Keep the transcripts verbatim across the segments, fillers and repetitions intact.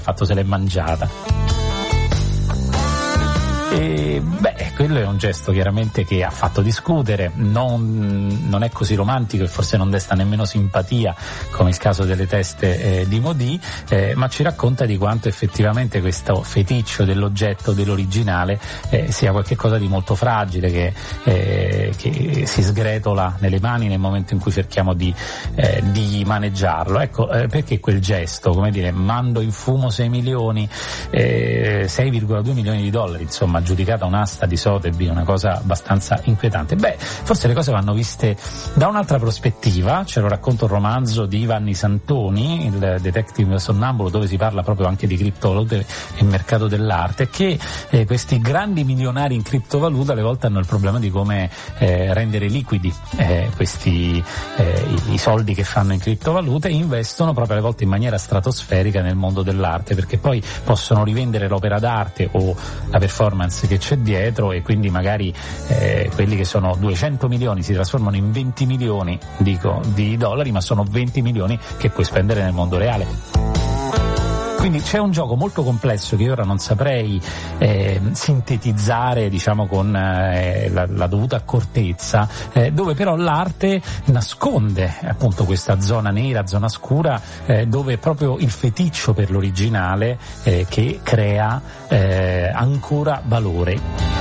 fatto se l'è mangiata. E, beh, quello è un gesto chiaramente che ha fatto discutere, non, non è così romantico e forse non desta nemmeno simpatia come il caso delle teste eh, di Modì, eh, ma ci racconta di quanto effettivamente questo feticcio dell'oggetto, dell'originale, eh, sia qualcosa di molto fragile che, eh, che si sgretola nelle mani nel momento in cui cerchiamo di, eh, di maneggiarlo. Ecco, eh, perché quel gesto, come dire, mando in fumo sei milioni, eh, sei virgola due milioni di dollari, insomma, giudicata un'asta di Sotheby, una cosa abbastanza inquietante. Beh, forse le cose vanno viste da un'altra prospettiva. Ce lo racconta un romanzo di Vanni Santoni, il detective sonnambulo, dove si parla proprio anche di criptovalute e mercato dell'arte, che eh, questi grandi milionari in criptovaluta alle volte hanno il problema di come eh, rendere liquidi eh, questi eh, i, i soldi che fanno in criptovalute, e investono proprio alle volte in maniera stratosferica nel mondo dell'arte, perché poi possono rivendere l'opera d'arte o la performance che c'è dietro, e quindi magari eh, quelli che sono duecento milioni si trasformano in venti milioni, dico, di dollari, ma sono venti milioni che puoi spendere nel mondo reale. Quindi c'è un gioco molto complesso che io ora non saprei eh, sintetizzare, diciamo, con eh, la, la dovuta accortezza, eh, dove però l'arte nasconde appunto questa zona nera, zona scura, eh, dove proprio il feticcio per l'originale eh, che crea eh, ancora valore.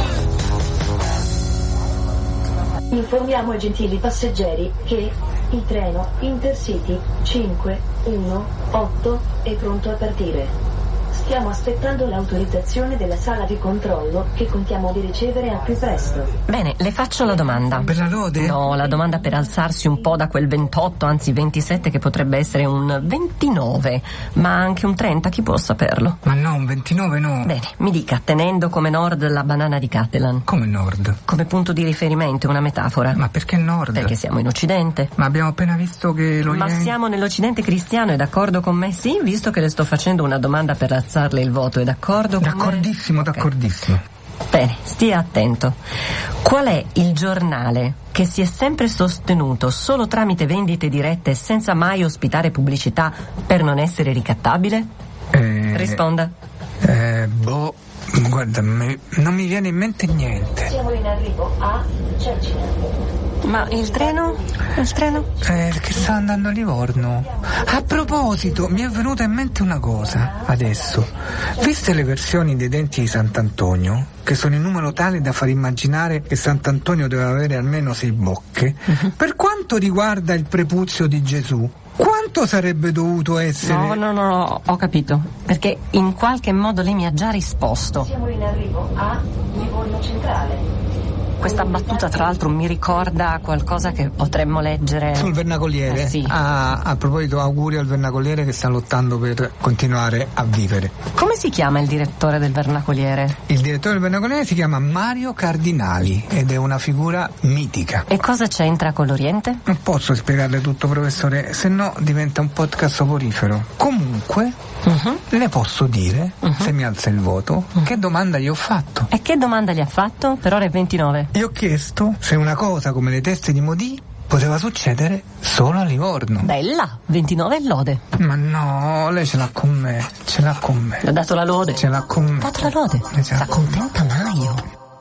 Informiamo i gentili passeggeri che il treno Intercity cinque uno otto è pronto a partire. Stiamo aspettando l'autorizzazione della sala di controllo, che contiamo di ricevere al più presto. Bene, le faccio la domanda. Per la lode? No, la domanda per alzarsi un po' da quel ventotto, anzi ventisette, che potrebbe essere un ventinove, ma anche un trenta, chi può saperlo? Ma no, un ventinove no. Bene, mi dica, tenendo come nord la banana di Catalan. Come nord? Come punto di riferimento, una metafora. Ma perché nord? Perché siamo in Occidente. Ma abbiamo appena visto che lo... Ma siamo nell'Occidente cristiano, è d'accordo con me? Sì, visto che le sto facendo una domanda per alzarle il voto, è d'accordo con D'accordissimo, me? d'accordissimo. Okay. Bene, stia attento. Qual è il giornale che si è sempre sostenuto solo tramite vendite dirette, senza mai ospitare pubblicità, per non essere ricattabile? Eh, Risponda. Eh, boh, guarda, mi, non mi viene in mente niente. Siamo in arrivo a Cecina. Ma il treno? Il treno? Eh, perché sta andando a Livorno. A proposito, mi è venuta in mente una cosa, adesso. Viste le versioni dei denti di Sant'Antonio, che sono in numero tale da far immaginare che Sant'Antonio doveva avere almeno sei bocche, uh-huh. Per quanto riguarda il prepuzio di Gesù, quanto sarebbe dovuto essere? No, no, no, no, ho capito. Perché in qualche modo lei mi ha già risposto. Siamo in arrivo a Livorno Centrale. Questa battuta, tra l'altro, mi ricorda qualcosa che potremmo leggere sul Vernacoliere. Eh, sì. Ah, a proposito, auguri al Vernacoliere che sta lottando per continuare a vivere. Come si chiama il direttore del Vernacoliere? Il direttore del Vernacoliere si chiama Mario Cardinali ed è una figura mitica. E cosa c'entra con l'Oriente? Non posso spiegarle tutto, professore, se no diventa un podcast soporifero. Comunque, uh-huh. le posso dire, uh-huh. se mi alza il voto, uh-huh. che domanda gli ho fatto. E che domanda gli ha fatto? Per ora è ventinove. Gli ho chiesto se una cosa come le teste di Modì poteva succedere solo a Livorno. Bella, ventinove e lode. Ma no, lei ce l'ha con me, ce l'ha con me. Le ho dato la lode. Ce l'ha con me. Ha dato la lode. Sta contenta Maio.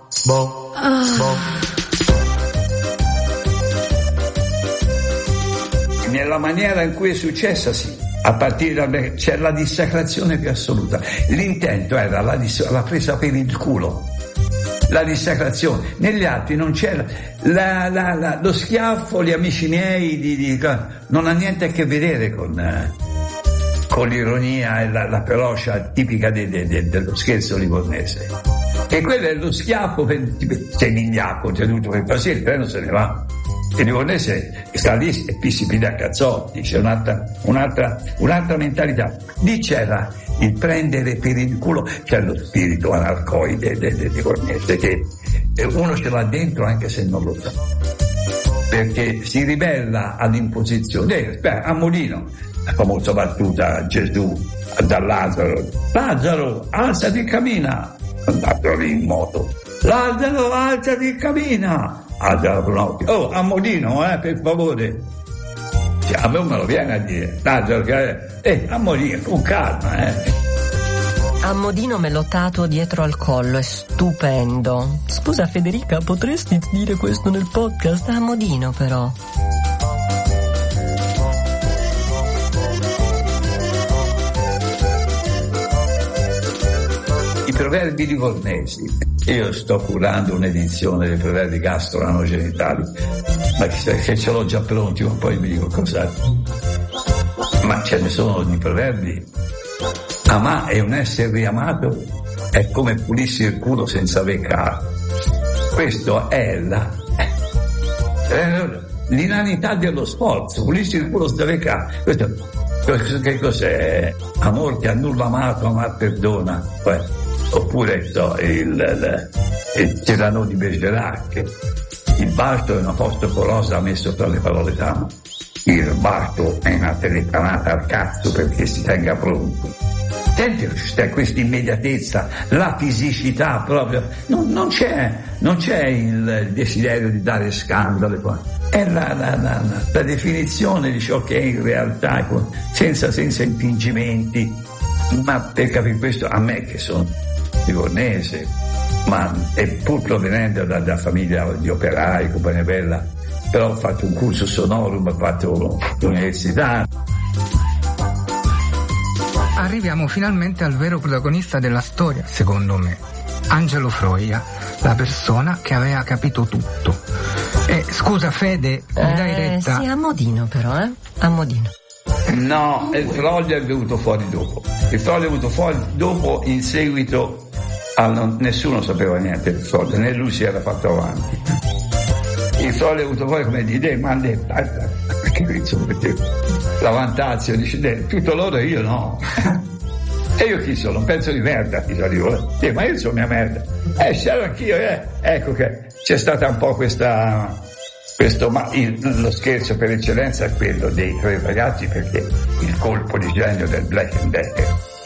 Boh, ah. boh. Nella maniera in cui è successa, sì. A partire da c'è la dissacrazione più assoluta. L'intento era la, dis- la presa per il culo. La dissacrazione, negli altri non c'era la, la, la, lo schiaffo, gli amici miei di, di, non ha niente a che vedere con, eh, con l'ironia e la, la ferocia tipica de, de, de, dello scherzo livornese, e quello è lo schiaffo per, sei vigliacco, c'è tutto per passi, il treno se ne va. Il livornese sta lì e pissi pida a cazzotti, c'è un'altra, un'altra, un'altra mentalità. Lì c'era il prendere per il culo, c'è lo spirito anarcoide del livornese che uno ce l'ha dentro anche se non lo sa, perché si ribella all'imposizione. Beh, a Molino, la famosa battuta Gesù da Lazzaro: Lazzaro, alzati e cammina. Andato lì in moto: Lazzaro, alzati e cammina. Oh, a Molino, eh, per favore. Cioè, a me me lo viene a dire Lazzaro, che eh, a Molino, con calma, eh. A modino me l'ho tatuato dietro al collo, è stupendo. Scusa Federica, potresti dire questo nel podcast? A modino però. I proverbi livornesi. Io sto curando un'edizione dei proverbi gastro-anogenitali, ma che ce l'ho già pronti, ma poi mi dico cosa. Ma ce ne sono di proverbi. Amà è un essere riamato, è come pulissi il culo senza beccare. Questo è la eh, l'inanità dello sforzo, pulissi il culo senza beccare. Questo, questo che cos'è? Amor che a nulla amato, amar perdona. Beh, oppure so, il, il, il Cyrano di Bergerac, il basto è una postoporosa messo tra le parole d'amo. Il basto è una telefonata al cazzo perché si tenga pronto. Senti questa immediatezza, la fisicità proprio, non, non c'è, non c'è il, il desiderio di dare scandalo, è la, la, la, la definizione di ciò che è in realtà, senza, senza impingimenti. Ma per capire questo, a me che sono livornese, ma e pur provenendo da, da famiglia di operai, compagnia bella, però ho fatto un curso sonorum, ho fatto l'università. Arriviamo finalmente al vero protagonista della storia, secondo me, Angelo Froia, la persona che aveva capito tutto. E scusa Fede, mi dai retta? Eh, sì, a modino però, eh? A modino. No, il Froia è venuto fuori dopo. Il Froia è venuto fuori dopo in seguito a non, nessuno sapeva niente del Froia, né lui si era fatto avanti. Il Froia è venuto fuori come idee, ma hanno detto, perché insomma, la vantazio, dice, tutto loro e io no. E io chi sono? Un pezzo di merda, ti dico, eh, ma io sono mia merda. Eh, c'ero anch'io, eh. Ecco che c'è stata un po' questa, questo, ma il, lo scherzo per eccellenza è quello dei tre ragazzi, perché il colpo di genio del Black and Decker.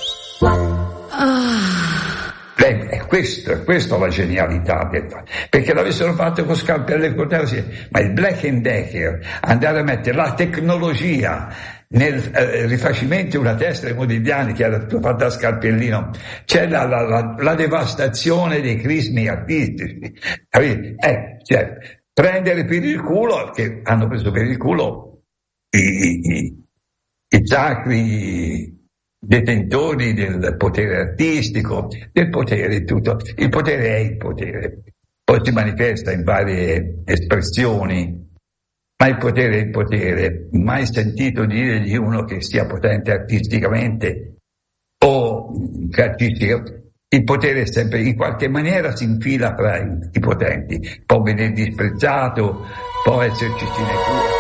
Beh, è questo, è questa la genialità, perché l'avessero fatto con Scarpelli e Corteo, ma il Black and Decker, andare a mettere la tecnologia nel eh, rifacimento di una testa dei modigliani che era fatta a Scarpellino, c'è la, la, la, la devastazione dei crismi artistici, capite? Eh, cioè, prendere per il culo, che hanno preso per il culo i, i, i sacri detentori del potere artistico, del potere tutto. Il potere è il potere, poi si manifesta in varie espressioni, ma il potere è il potere. Mai sentito dire di uno che sia potente artisticamente o artistica. Il potere è sempre, in qualche maniera si infila fra i, i potenti, può venire disprezzato, può esserci sinecura.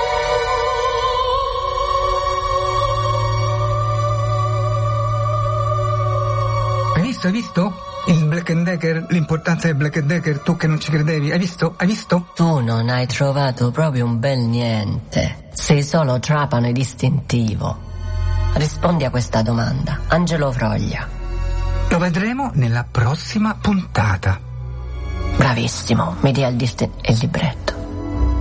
Hai visto? Il Black and Decker, l'importanza del Black and Decker, tu che non ci credevi, hai visto? Hai visto? Tu non hai trovato proprio un bel niente. Sei solo trapano e distintivo. Rispondi a questa domanda, Angelo Froia. Lo vedremo nella prossima puntata. Bravissimo, mi dia il, dist- il libretto.